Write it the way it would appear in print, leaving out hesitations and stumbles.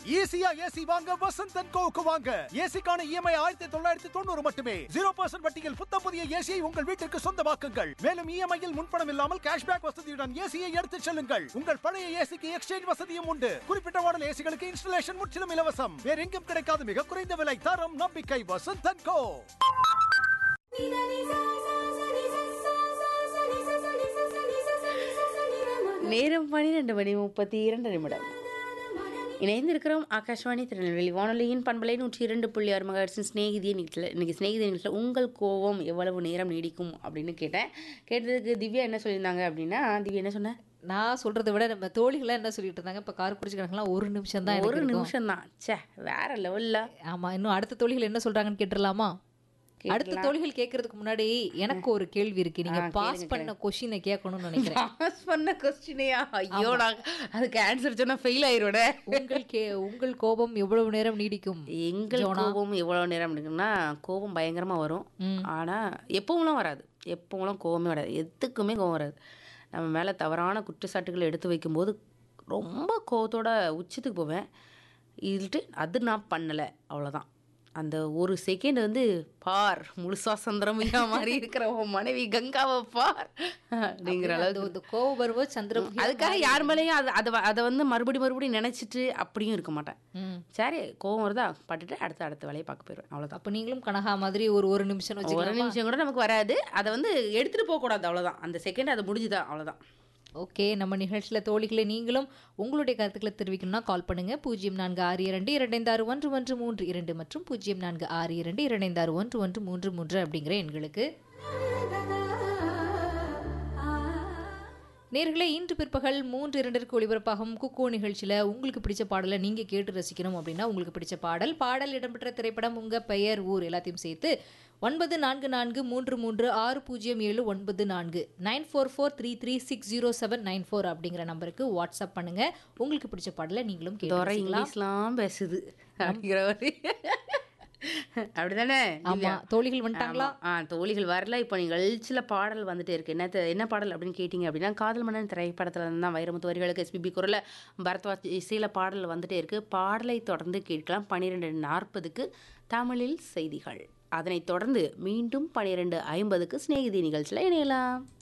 ஈஸியா ஏசி வாங்க வசந்த் அண்ட் கோவுக்கு வாங்க. ஏசிக்கான இஎம்ஐ 1990 மட்டுமே. 0% வட்டியில் புத்தம் புதிய ஏசியை உங்கள் வீட்டிற்கு சொந்தமாக்குங்கள். மேலும் இஎம்ஐயில் முன்பணம் இல்லாமல் கேஷ்பேக் வசதியுடன் ஏசியை எடுத்துச் செல்லுங்கள். உங்கள் பழைய ஏசிக்கு எக்ஸ்சேஞ்ச் வசதியும் உண்டு. குறிப்பிட்ட மாடல் ஏசிகளுக்கு இன்ஸ்டலேஷன் முற்றிலும் இலவசம். வேற எங்கும் கிடைக்காத மிக குறைந்த விலை, தரம், நம்பிக்கை. வசந்த் அண்ட் கோ. நேரம் 12:32 இணைந்திருக்கிறோம். ஆகாஷ்வாணி திருநெல்வேலி வானொலியின் பண்பலை 102.6 மெகாஹெர்ட்ஸின் சிநேகிதிய நிகழ்ச்சியில். இன்றைக்கி சிநேகிதிய நிகழ்ச்சியில் உங்கள் கோபம் எவ்வளவு நேரம் நீடிக்கும் அப்படின்னு கேட்டதுக்கு திவ்யா என்ன சொல்லியிருந்தாங்க அப்படின்னா, திவ்யா என்ன சொன்ன? நான் சொல்றதை விட நம்ம தோழிகளாம் என்ன சொல்லிட்டு இருந்தாங்க, இப்போ கார் குடிச்சு கிடக்கலாம் 1 நிமிஷம் தான். 1 நிமிஷம் தான். சே, வேற லெவலில். ஆமாம், இன்னும் அடுத்த தோழிகள் என்ன சொல்கிறாங்கன்னு கேட்டுடலாமா? அடுத்த தோழிகள் கேட்கறதுக்கு முன்னாடி எனக்கு ஒரு கேள்வி இருக்கு. நீங்க பாஸ் பண்ண கொஸ்டினை கேட்கணும்னு நினைக்கிறேன். பாஸ் பண்ண கொஸ்டினையா? ஐயோ, நான் அதுக்கு ஆன்சர் சொன்னா ஃபெயில் ஆயிருவோட. உங்கள் கோபம் எவ்வளவு நேரம் நீடிக்கும்? எங்கள் கோபம் எவ்வளவு நேரம் நீடிக்கும்னா, கோபம் பயங்கரமா வரும். ஆனா எப்பவும்லாம் வராது. எப்பவும்லாம் கோபமே வராது. எதுக்குமே கோபம் வராது. நம்ம மேல தவறான குற்றச்சாட்டுகளை எடுத்து வைக்கும்போது ரொம்ப கோபத்தோட உச்சத்துக்கு போவேன். இதுட்டு அது நான் பண்ணலை, அவ்வளோதான். அந்த ஒரு செகண்ட் வந்து பார், முழுசா சந்திரமுகியா மாதிரி இருக்கிற உன் மனைவி கங்காவை பார் அப்படிங்கிற அளவுக்கு கோபம் வரும்போது சந்திரமுகி. அதுக்காக யார் மேலேயும் அதை வந்து மறுபடியும் நினைச்சிட்டு அப்படியும் இருக்க மாட்டேன். சரி, கோபம் வருதா பட்டுட்டு அடுத்த வேலையை பார்க்க போயிடுவேன், அவ்வளோதான். அப்போ நீங்களும் கனகா மாதிரி ஒரு நிமிஷம் வச்சு 1 நிமிஷம் கூட நமக்கு வராது. அதை வந்து எடுத்துகிட்டு போகக்கூடாது, அவ்வளோதான். அந்த செகண்ட் அது முடிஞ்சுதான், அவ்வளோதான். ஓகே, நம்ம நிகழ்ச்சியில் தோழிகளை நீங்களும் உங்களுடைய கருத்துக்களை தெரிவிக்கணும்னா கால் பண்ணுங்க. 0462256132 மற்றும் 0462256133 அப்படிங்கிற எண்களுக்கு. நேர்களே, இன்று பிற்பகல் 3:02 ஒளிபரப்பாகும் குக்கோ நிகழ்ச்சியில் உங்களுக்கு பிடிச்ச பாடலை நீங்கள் கேட்டு ரசிக்கணும் அப்படின்னா உங்களுக்கு பிடிச்ச பாடல் இடம்பெற்ற திரைப்படம், உங்கள் பெயர், ஊர் எல்லாத்தையும் சேர்த்து 9443360794 9443360794 அப்படிங்கிற நம்பருக்கு வாட்ஸ்அப் பண்ணுங்க. உங்களுக்கு பிடிச்ச பாடலை நீங்களும் கேட்கலாம். பேசுது அப்படிங்கிற அப்படிதானே? ஆமா, தோழிகள் வந்துட்டாங்களா? தோழிகள் வரல. இப்போ நிகழ்ச்சியில் பாடல் வந்துட்டே இருக்கு. என்ன பாடல் அப்படின்னு கேட்டிங்க அப்படின்னா, காதல் மன்னன் திரைப்படத்தில் தான் வைரமுத்து வரிகளுக்கு எஸ்பிபி குரலில் பரத்வாஜ் இசையில் பாடல் வந்துட்டே இருக்கு. பாடலை தொடர்ந்து கேட்கலாம். 12:40க்கு தமிழில் செய்திகள். அதனைத் தொடர்ந்து மீண்டும் 12:50க்கு சிநேகிதி நிகழ்ச்சியில் இணையலாம்.